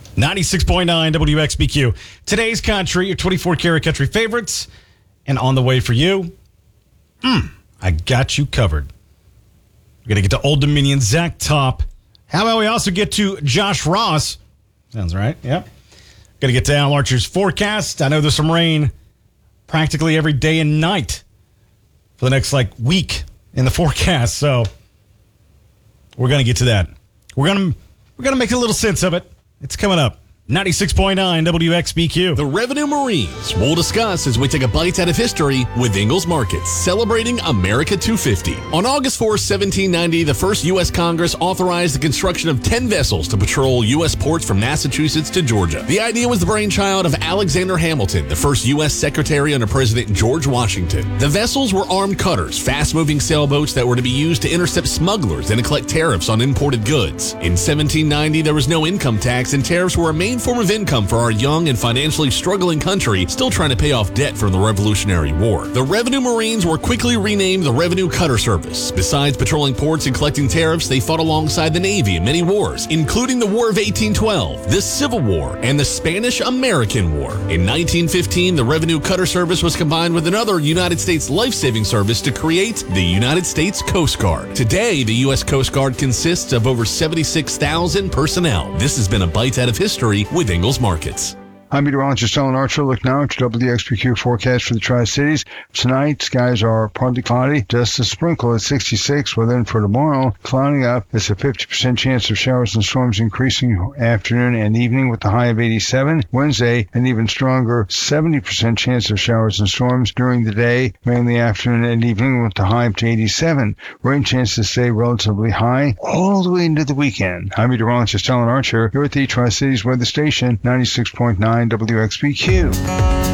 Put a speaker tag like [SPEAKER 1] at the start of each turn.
[SPEAKER 1] 96.9 WXBQ. Today's country, your 24-karat country favorites. And on the way for you, I got you covered. We're going to get to Old Dominion, Zach Top. How about we also get to Josh Ross? Sounds right, yep. Going to get to Al Archer's forecast. I know there's some rain practically every day and night for the next, week in the forecast. So we're going to get to that. We're going to make a little sense of it. It's coming up. 96.9 WXBQ.
[SPEAKER 2] The Revenue Marines. We'll discuss as we take a bite out of history with Ingalls Markets, celebrating America 250. On August 4, 1790, the first U.S. Congress authorized the construction of 10 vessels to patrol U.S. ports from Massachusetts to Georgia. The idea was the brainchild of Alexander Hamilton, the first U.S. Secretary under President George Washington. The vessels were armed cutters, fast-moving sailboats that were to be used to intercept smugglers and to collect tariffs on imported goods. In 1790, there was no income tax, and tariffs were a main form of income for our young and financially struggling country still trying to pay off debt from the Revolutionary War. The Revenue Marines were quickly renamed the Revenue Cutter Service. Besides patrolling ports and collecting tariffs, they fought alongside the Navy in many wars, including the War of 1812, the Civil War, and the Spanish-American War. In 1915, the Revenue Cutter Service was combined with another United States life-saving service to create the United States Coast Guard. Today, the U.S. Coast Guard consists of over 76,000 personnel. This has been a bite out of history with Ingalls Markets.
[SPEAKER 3] I'm meteorologist Alan Archer. Look now at your WXBQ forecast for the Tri-Cities. Tonight, skies are partly cloudy, just a sprinkle at 66. Well, then for tomorrow, clouding up. It's a 50% chance of showers and storms increasing afternoon and evening with the high of 87. Wednesday, an even stronger 70% chance of showers and storms during the day, mainly afternoon and evening with the high up to 87. Rain chances stay relatively high all the way into the weekend. I'm meteorologist Alan Archer here at the Tri-Cities Weather Station, 96.9 WXBQ.